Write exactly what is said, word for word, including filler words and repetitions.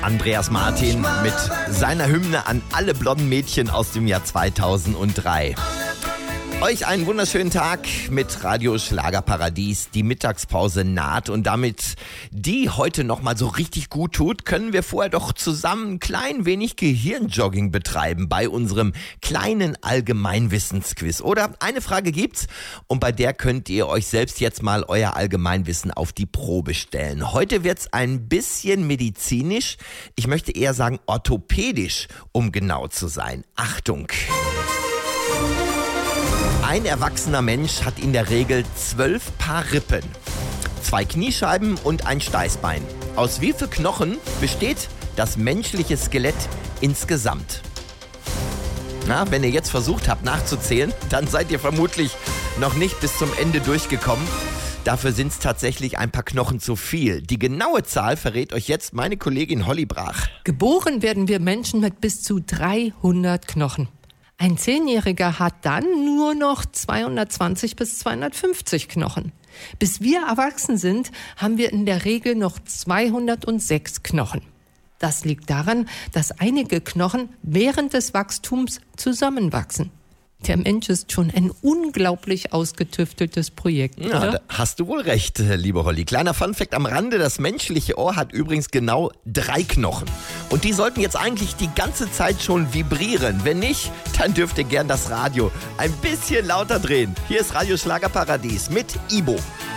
Andreas Martin mit seiner Hymne an alle blonden Mädchen aus dem Jahr zweitausenddrei. Euch einen wunderschönen Tag mit Radio Schlagerparadies. Die Mittagspause naht und damit die heute nochmal so richtig gut tut, können wir vorher doch zusammen ein klein wenig Gehirnjogging betreiben bei unserem kleinen Allgemeinwissensquiz. Oder eine Frage gibt's und bei der könnt ihr euch selbst jetzt mal euer Allgemeinwissen auf die Probe stellen. Heute wird's ein bisschen medizinisch, ich möchte eher sagen orthopädisch, um genau zu sein. Achtung! Ein erwachsener Mensch hat in der Regel zwölf Paar Rippen, zwei Kniescheiben und ein Steißbein. Aus wie vielen Knochen besteht das menschliche Skelett insgesamt? Na, wenn ihr jetzt versucht habt nachzuzählen, dann seid ihr vermutlich noch nicht bis zum Ende durchgekommen. Dafür sind es tatsächlich ein paar Knochen zu viel. Die genaue Zahl verrät euch jetzt meine Kollegin Holly Brach. Geboren werden wir Menschen mit bis zu dreihundert Knochen. Ein Zehnjähriger hat dann nur noch zweihundertzwanzig bis zweihundertfünfzig Knochen. Bis wir erwachsen sind, haben wir in der Regel noch zweihundertsechs Knochen. Das liegt daran, dass einige Knochen während des Wachstums zusammenwachsen. Der Mensch ist schon ein unglaublich ausgetüfteltes Projekt, ja, oder? Da hast du wohl recht, liebe Holly. Kleiner Funfact am Rande, das menschliche Ohr hat übrigens genau drei Knochen. Und die sollten jetzt eigentlich die ganze Zeit schon vibrieren. Wenn nicht, dann dürft ihr gern das Radio ein bisschen lauter drehen. Hier ist Radio Schlagerparadies mit Ibo.